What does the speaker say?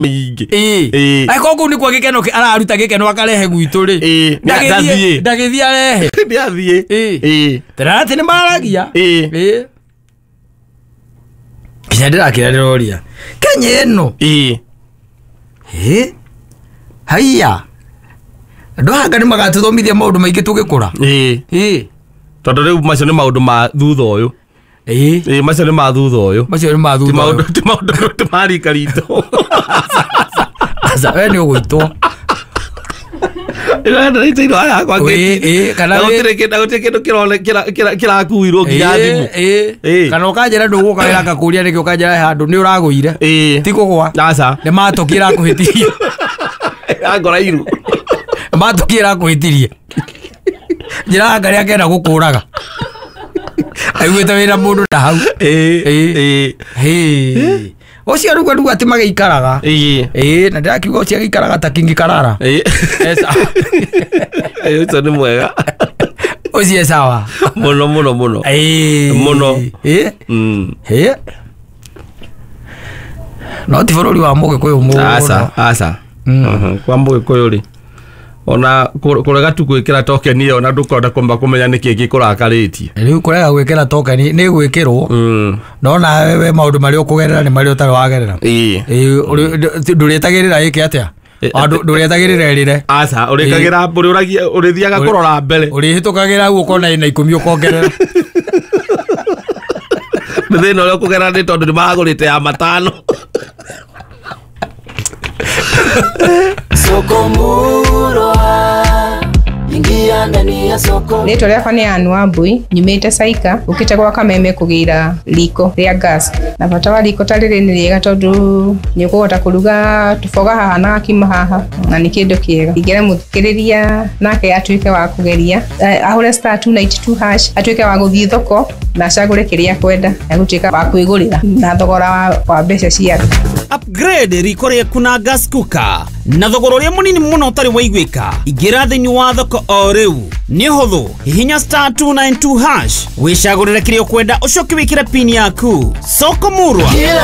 mingi ai kogu ni kwa gikeno araruta gikeno akarehe gwitu ri ndagithia arehe ndiathie terate ni maragia kĩndĩra kĩrĩroria Kenya ĩno haiya andũ anga nĩ magatuthomithia maũndũ maingĩ tũgĩkũra tondũ rĩu macio nĩ maũndũ ma thutha ũyũ macio nĩ ma thutha ũyũ ti maũndũ ma rika ritũ aca we nĩ ũgũitwo kĩrakuirwo nginya thimũ kana ũkanjĩra ndũgũka wĩra ngakũria nĩkĩ ũkanjĩra handũ nĩ ũragũire ti kũgwa nĩ matũki ĩrakũhĩtirie ngorairu matũki ĩrakũhĩtirie njĩra ngarĩa kenda gũkũraga aiguĩte wĩra mũndũ na hau ũcio rũgũ atĩ magĩikaraga na ndĩrakiuga ũcio agĩikaraga ta King Karara ũcio nĩ mwega ũcio sawa mũno mũno no ti bũrũri wa Mũgĩkũyũ mũno aca kwa Mũgĩkũyũ rĩ ona kũrega tu gwĩkĩra token ĩyo na ndũkona kũmenya nĩkĩ gĩkũrakarĩtie rĩu kũrega gwĩkĩra token nĩ gwĩkĩrwo no na we maũndũ marĩa ũkũgerera nĩ marĩa ũtarĩ wagerera ndũrĩtagĩrĩra ĩkĩ atĩa ndũrĩtagĩrĩra ĩrĩre aca ũrĩthiaga kũrora mbere ũrĩhĩtũkagĩra hau ũkona ĩna 10 ũkongerera thĩna ũrĩa ũkũgerera nĩ tondũ nĩ maragũrĩte ya 5 ingia ndani ya soko. Rĩtwa rĩakwa nĩ Anne Wambui, nyumĩte Saika, ũkĩte gwa Kameme kũgĩra riko rĩa gas. Na bata wa riko ta rĩrĩ nĩ rĩega tondũ nĩ ũkũhota kũruga tuboga haha na ngima haha na nĩ kĩndũ kĩega. Ingĩra mũthikĩrĩria nake atuĩke wa kũgeria ahũre *292# atuĩke wa gũthiĩ thoko na acagũre kĩrĩa kwenda na gũtuĩka wa kwĩgũrĩra na thogora wa mbeca ciake. Upgrade riko rĩaku na gas cooker na thogora ũrĩa mũnini mũno ũtarĩ waiguĩka. Ingĩra thĩinĩ wa thoko o rĩu nĩ hũthũ, hihinya *292# wĩcagũrĩre kĩrĩa ũkwenda ũcoke wĩkĩre pin yaku. Soko Murwa.